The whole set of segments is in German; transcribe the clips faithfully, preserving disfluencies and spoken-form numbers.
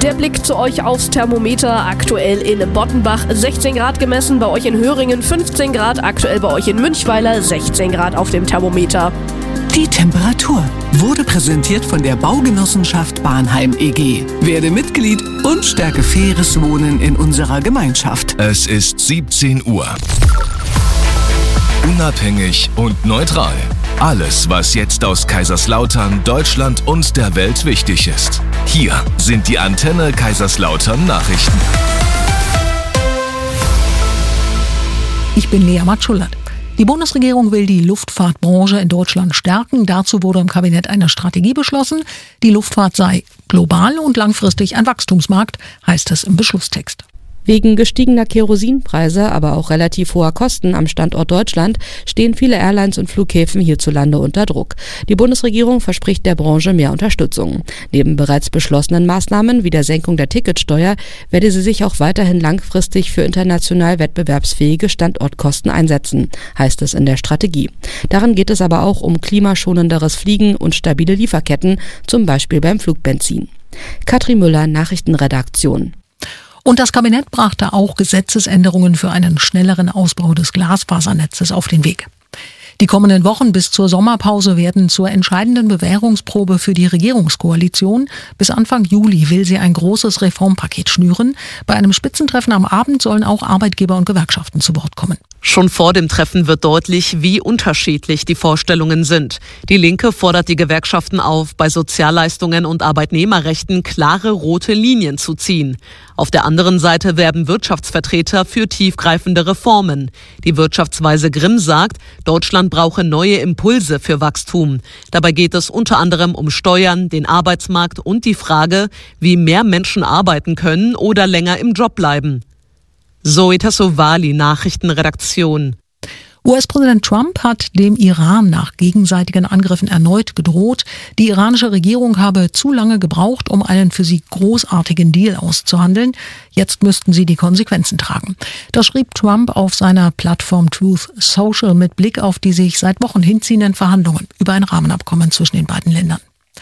Der Blick zu euch aufs Thermometer. Aktuell in Bottenbach sechzehn Grad gemessen, bei euch in Höringen fünfzehn Grad, aktuell bei euch in Münchweiler sechzehn Grad auf dem Thermometer. Die Temperatur wurde präsentiert von der Baugenossenschaft Bahnheim E G. Werde Mitglied und stärke faires Wohnen in unserer Gemeinschaft. Es ist siebzehn Uhr. Unabhängig und neutral. Alles, was jetzt aus Kaiserslautern, Deutschland und der Welt wichtig ist. Hier sind die Antenne Kaiserslautern Nachrichten. Ich bin Lea Matschullert. Die Bundesregierung will die Luftfahrtbranche in Deutschland stärken. Dazu wurde im Kabinett eine Strategie beschlossen. Die Luftfahrt sei global und langfristig ein Wachstumsmarkt, heißt es im Beschlusstext. Wegen gestiegener Kerosinpreise, aber auch relativ hoher Kosten am Standort Deutschland stehen viele Airlines und Flughäfen hierzulande unter Druck. Die Bundesregierung verspricht der Branche mehr Unterstützung. Neben bereits beschlossenen Maßnahmen wie der Senkung der Ticketsteuer werde sie sich auch weiterhin langfristig für international wettbewerbsfähige Standortkosten einsetzen, heißt es in der Strategie. Darin geht es aber auch um klimaschonenderes Fliegen und stabile Lieferketten, zum Beispiel beim Flugbenzin. Katrin Müller, Nachrichtenredaktion. Und das Kabinett brachte auch Gesetzesänderungen für einen schnelleren Ausbau des Glasfasernetzes auf den Weg. Die kommenden Wochen bis zur Sommerpause werden zur entscheidenden Bewährungsprobe für die Regierungskoalition. Bis Anfang Juli will sie ein großes Reformpaket schnüren. Bei einem Spitzentreffen am Abend sollen auch Arbeitgeber und Gewerkschaften zu Wort kommen. Schon vor dem Treffen wird deutlich, wie unterschiedlich die Vorstellungen sind. Die Linke fordert die Gewerkschaften auf, bei Sozialleistungen und Arbeitnehmerrechten klare rote Linien zu ziehen. Auf der anderen Seite werben Wirtschaftsvertreter für tiefgreifende Reformen. Die Wirtschaftsweise Grimm sagt, Deutschland brauche neue Impulse für Wachstum. Dabei geht es unter anderem um Steuern, den Arbeitsmarkt und die Frage, wie mehr Menschen arbeiten können oder länger im Job bleiben. Zoe Tassovali, Nachrichtenredaktion. U S-Präsident Trump hat dem Iran nach gegenseitigen Angriffen erneut gedroht. Die iranische Regierung habe zu lange gebraucht, um einen für sie großartigen Deal auszuhandeln. Jetzt müssten sie die Konsequenzen tragen. Das schrieb Trump auf seiner Plattform Truth Social mit Blick auf die sich seit Wochen hinziehenden Verhandlungen über ein Rahmenabkommen zwischen den beiden Ländern.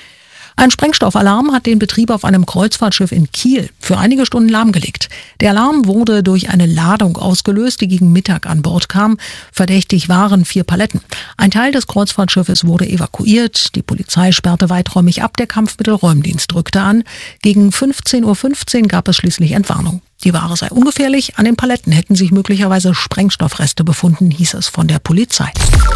Ein Sprengstoffalarm hat den Betrieb auf einem Kreuzfahrtschiff in Kiel für einige Stunden lahmgelegt. Der Alarm wurde durch eine Ladung ausgelöst, die gegen Mittag an Bord kam. Verdächtig waren vier Paletten. Ein Teil des Kreuzfahrtschiffes wurde evakuiert. Die Polizei sperrte weiträumig ab. Der Kampfmittelräumdienst rückte an. Gegen fünfzehn Uhr fünfzehn gab es schließlich Entwarnung. Die Ware sei ungefährlich. An den Paletten hätten sich möglicherweise Sprengstoffreste befunden, hieß es von der Polizei.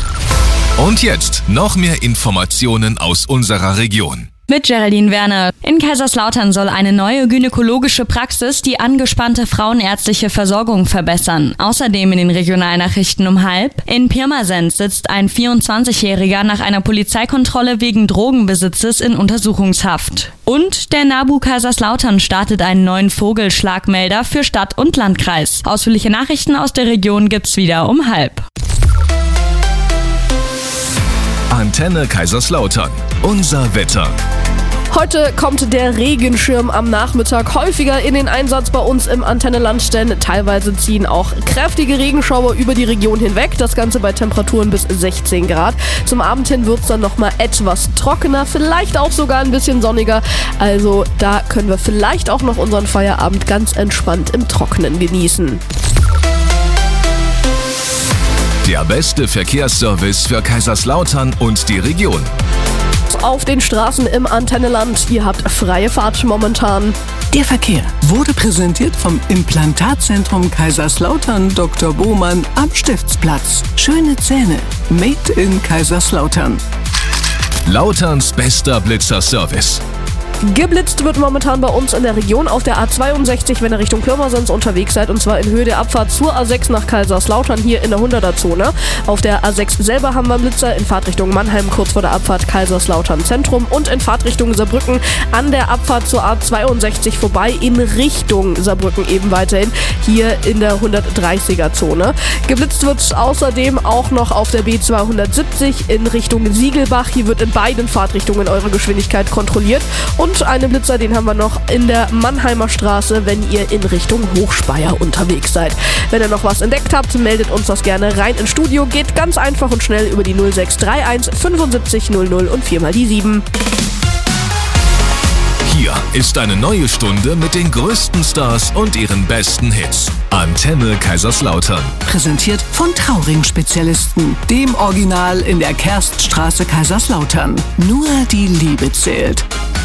Und jetzt noch mehr Informationen aus unserer Region. Mit Geraldine Werner. In Kaiserslautern soll eine neue gynäkologische Praxis die angespannte frauenärztliche Versorgung verbessern. Außerdem in den Regionalnachrichten um halb. In Pirmasens sitzt ein vierundzwanzigjähriger nach einer Polizeikontrolle wegen Drogenbesitzes in Untersuchungshaft. Und der NABU Kaiserslautern startet einen neuen Vogelschlagmelder für Stadt und Landkreis. Ausführliche Nachrichten aus der Region gibt's wieder um halb. Antenne Kaiserslautern. Unser Wetter. Heute kommt der Regenschirm am Nachmittag häufiger in den Einsatz bei uns im Antenneland, denn teilweise ziehen auch kräftige Regenschauer über die Region hinweg. Das Ganze bei Temperaturen bis sechzehn Grad. Zum Abend hin wird es dann nochmal etwas trockener, vielleicht auch sogar ein bisschen sonniger. Also da können wir vielleicht auch noch unseren Feierabend ganz entspannt im Trockenen genießen. Der beste Verkehrsservice für Kaiserslautern und die Region. Auf den Straßen im Antenneland. Ihr habt freie Fahrt momentan. Der Verkehr wurde präsentiert vom Implantatzentrum Kaiserslautern Doktor Bohmann am Stiftsplatz. Schöne Zähne. Made in Kaiserslautern. Lauterns bester Blitzerservice. Geblitzt wird momentan bei uns in der Region auf der A zweiundsechzig, wenn ihr Richtung Pirmasens unterwegs seid, und zwar in Höhe der Abfahrt zur A sechs nach Kaiserslautern, hier in der hunderter-Zone. Auf der A sechs selber haben wir einen Blitzer in Fahrtrichtung Mannheim, kurz vor der Abfahrt Kaiserslautern Zentrum, und in Fahrtrichtung Saarbrücken an der Abfahrt zur A zweiundsechzig vorbei in Richtung Saarbrücken eben weiterhin, hier in der hundertdreißiger-Zone. Geblitzt wird außerdem auch noch auf der B zweihundertsiebzig in Richtung Siegelbach. Hier wird in beiden Fahrtrichtungen eure Geschwindigkeit kontrolliert. Und Und einen Blitzer, den haben wir noch in der Mannheimer Straße, wenn ihr in Richtung Hochspeyer unterwegs seid. Wenn ihr noch was entdeckt habt, meldet uns das gerne rein ins Studio. Geht ganz einfach und schnell über die null sechs drei eins fünfundsiebzig null null und viermal die sieben. Hier Hier ist eine neue Stunde mit den größten Stars und ihren besten Hits. Antenne Kaiserslautern. Präsentiert von Trauring-Spezialisten, dem Original in der Kerststraße Kaiserslautern. Nur die Liebe zählt.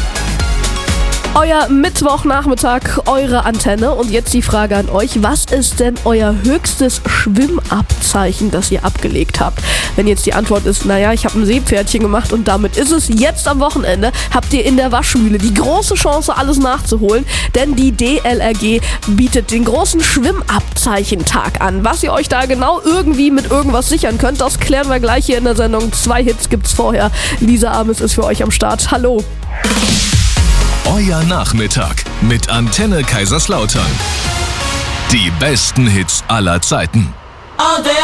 Euer Mittwochnachmittag, eure Antenne. Und jetzt die Frage an euch, was ist denn euer höchstes Schwimmabzeichen, das ihr abgelegt habt? Wenn jetzt die Antwort ist, naja, ich habe ein Seepferdchen gemacht und damit ist es jetzt am Wochenende, habt ihr in der Waschmühle die große Chance, alles nachzuholen, denn die D L R G bietet den großen Schwimmabzeichentag an. Was ihr euch da genau irgendwie mit irgendwas sichern könnt, das klären wir gleich hier in der Sendung. Zwei Hits gibt's vorher. Lisa Ames ist für euch am Start. Hallo. Euer Nachmittag mit Antenne Kaiserslautern. Die besten Hits aller Zeiten. All day